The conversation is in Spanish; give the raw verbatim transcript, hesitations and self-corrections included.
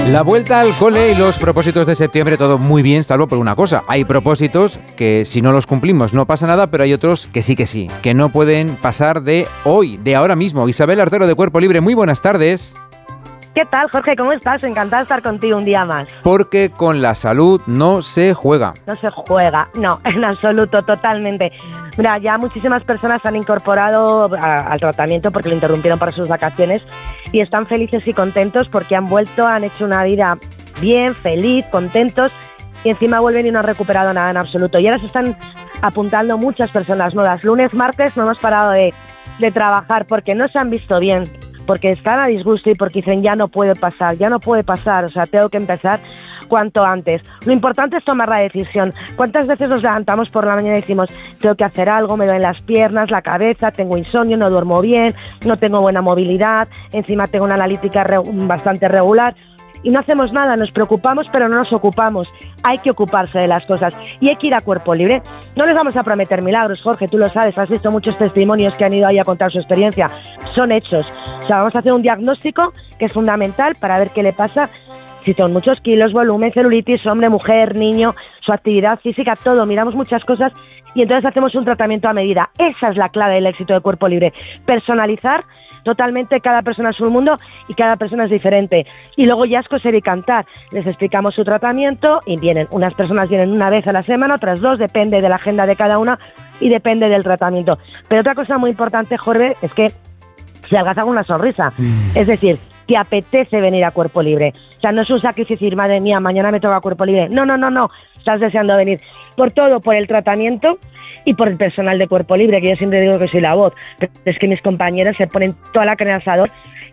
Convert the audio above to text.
La vuelta al cole y los propósitos de septiembre, todo muy bien, salvo por una cosa. Hay propósitos que si no los cumplimos no pasa nada, pero hay otros que sí que sí, que no pueden pasar de hoy, de ahora mismo. Isabel Artero de Cuerpo Libre, muy buenas tardes. ¿Qué tal, Jorge? ¿Cómo estás? Encantada de estar contigo un día más. Porque con la salud no se juega. No se juega, no, en absoluto, totalmente. Mira, ya muchísimas personas se han incorporado a, al tratamiento porque lo interrumpieron para sus vacaciones y están felices y contentos porque han vuelto, han hecho una vida bien, feliz, contentos y encima vuelven y no han recuperado nada en absoluto. Y ahora se están apuntando muchas personas nuevas. Lunes, martes no hemos parado de, de trabajar porque no se han visto bien, porque están a disgusto y porque dicen ya no puede pasar, ya no puede pasar, o sea, tengo que empezar cuanto antes. Lo importante es tomar la decisión. ¿Cuántas veces nos levantamos por la mañana y decimos tengo que hacer algo, me duelen las piernas, la cabeza, tengo insomnio, no duermo bien, no tengo buena movilidad, encima tengo una analítica re- bastante regular? Y no hacemos nada, nos preocupamos pero no nos ocupamos. Hay que ocuparse de las cosas y hay que ir a cuerpo libre. No les vamos a prometer milagros, Jorge, tú lo sabes, has visto muchos testimonios que han ido ahí a contar su experiencia. Son hechos. O sea, vamos a hacer un diagnóstico que es fundamental para ver qué le pasa, si son muchos kilos, volumen, celulitis, hombre, mujer, niño, su actividad física, todo. Miramos muchas cosas y entonces hacemos un tratamiento a medida. Esa es la clave del éxito de Cuerpo Libre. Personalizar totalmente, cada persona es un mundo y cada persona es diferente. Y luego ya es coser y cantar. Les explicamos su tratamiento y vienen, unas personas vienen una vez a la semana, otras dos, depende de la agenda de cada una y depende del tratamiento. Pero otra cosa muy importante, Jorge, es que se algaza con una sonrisa. Mm. Es decir, te apetece venir a Cuerpo Libre. O sea, no es un sacrificio decir, madre mía, mañana me toca Cuerpo Libre. No, no, no, no. Estás deseando venir. Por todo, por el tratamiento y por el personal de Cuerpo Libre, que yo siempre digo que soy la voz. Pero es que mis compañeros se ponen toda la carne al asador